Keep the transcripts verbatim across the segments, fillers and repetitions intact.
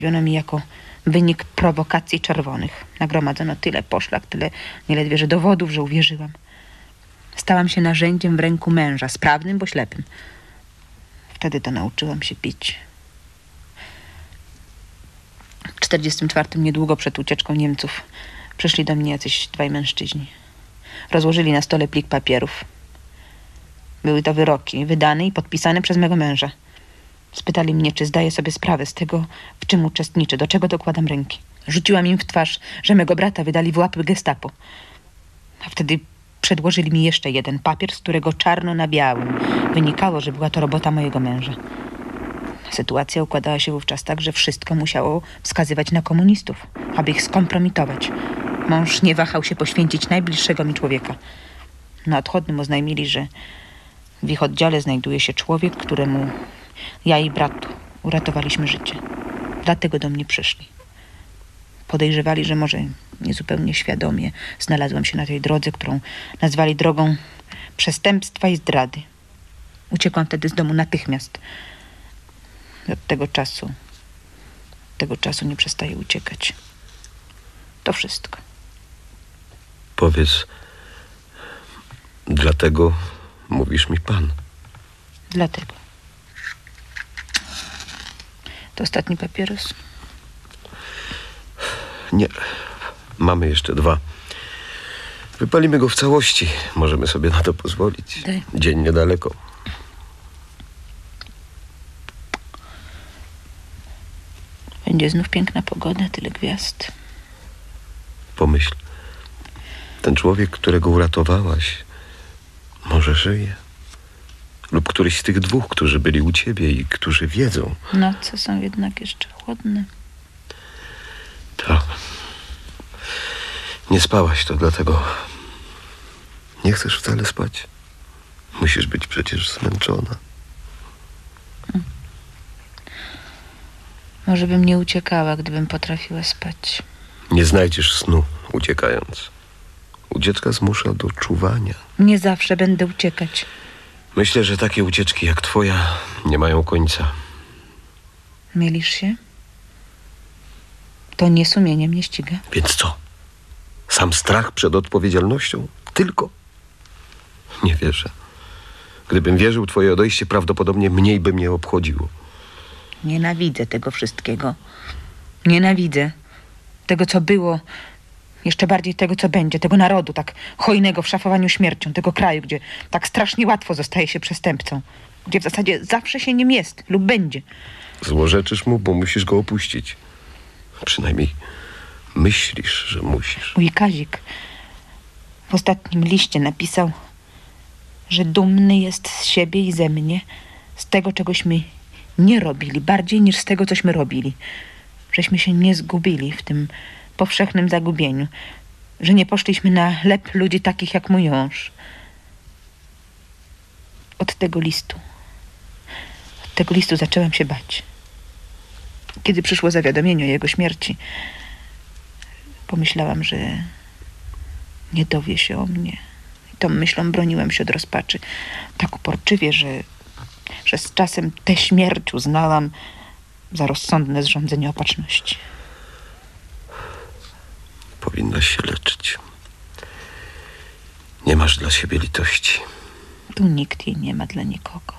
Ona mi jako wynik prowokacji czerwonych. Nagromadzono tyle poszlak, tyle nieledwie, że dowodów, że uwierzyłam. Stałam się narzędziem w ręku męża, sprawnym, bo ślepym. Wtedy to nauczyłam się pić. W czterdziestym czwartym, niedługo przed ucieczką Niemców, przyszli do mnie jacyś dwaj mężczyźni. Rozłożyli na stole plik papierów. Były to wyroki, wydane i podpisane przez mego męża. Spytali mnie, czy zdaję sobie sprawę z tego, w czym uczestniczę, do czego dokładam ręki. Rzuciłam im w twarz, że mego brata wydali w łapy gestapo. A wtedy przedłożyli mi jeszcze jeden papier, z którego czarno na białym wynikało, że była to robota mojego męża. Sytuacja układała się wówczas tak, że wszystko musiało wskazywać na komunistów, aby ich skompromitować. Mąż nie wahał się poświęcić najbliższego mi człowieka. Na odchodnym oznajmili, że w ich oddziale znajduje się człowiek, któremu ja i brat uratowaliśmy życie. Dlatego do mnie przyszli. Podejrzewali, że może niezupełnie świadomie znalazłam się na tej drodze, którą nazwali drogą przestępstwa i zdrady. Uciekłam wtedy z domu natychmiast. I od tego czasu, od tego czasu nie przestaję uciekać. To wszystko. Powiedz, dlatego mówisz mi pan. Dlatego. To ostatni papieros? Nie. Mamy jeszcze dwa. Wypalimy go w całości. Możemy sobie na to pozwolić. Daj. Dzień niedaleko. Będzie znów piękna pogoda, tyle gwiazd. Pomyśl. Ten człowiek, którego uratowałaś, może żyje. Lub któryś z tych dwóch, którzy byli u ciebie i którzy wiedzą. Noce są jednak jeszcze chłodne. Tak. Nie spałaś, to dlatego nie chcesz wcale spać. Musisz być przecież zmęczona. Hmm. Może bym nie uciekała, gdybym potrafiła spać. Nie znajdziesz snu, uciekając. Ucieczka zmusza do czuwania. Nie zawsze będę uciekać. Myślę, że takie ucieczki jak twoja nie mają końca. Mylisz się? To nie sumienie mnie ściga. Więc co? Sam strach przed odpowiedzialnością? Tylko? Nie wierzę. Gdybym wierzył, twoje odejście prawdopodobnie mniej by mnie obchodziło. Nienawidzę tego wszystkiego. Nienawidzę tego, co było, jeszcze bardziej tego, co będzie, tego narodu tak hojnego w szafowaniu śmiercią, tego kraju, gdzie tak strasznie łatwo zostaje się przestępcą, gdzie w zasadzie zawsze się nim jest lub będzie. Złorzeczysz mu, bo musisz go opuścić. Przynajmniej myślisz, że musisz. Mój Kazik w ostatnim liście napisał, że dumny jest z siebie i ze mnie, z tego, czegośmy nie robili, bardziej niż z tego, cośmy robili. Żeśmy się nie zgubili w tym powszechnym zagubieniu, że nie poszliśmy na lep ludzi takich jak mój mąż. Od tego listu, od tego listu zaczęłam się bać. Kiedy przyszło zawiadomienie o jego śmierci, pomyślałam, że nie dowie się o mnie. I tą myślą broniłam się od rozpaczy tak uporczywie, że, że z czasem tę śmierć uznałam za rozsądne zrządzenie opatrzności. Powinnaś się leczyć. Nie masz dla siebie litości. Tu nikt jej nie ma dla nikogo.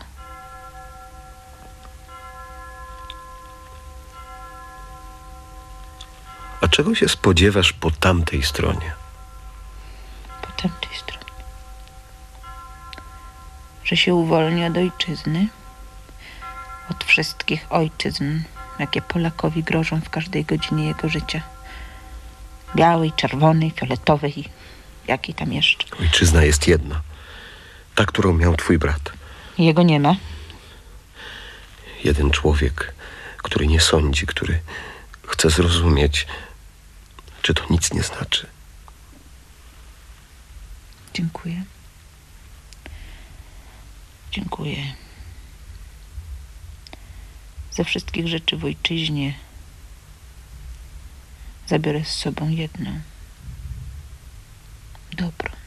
A czego się spodziewasz po tamtej stronie? Po tamtej stronie. Że się uwolni od ojczyzny, od wszystkich ojczyzn, jakie Polakowi grożą w każdej godzinie jego życia. Białej, czerwonej, fioletowej i jakiej tam jeszcze. Ojczyzna jest jedna. Ta, którą miał twój brat. Jego nie ma. Jeden człowiek, który nie sądzi, który chce zrozumieć, czy to nic nie znaczy. Dziękuję. Dziękuję. Ze wszystkich rzeczy w ojczyźnie zabiorę z sobą jedną. Dobro.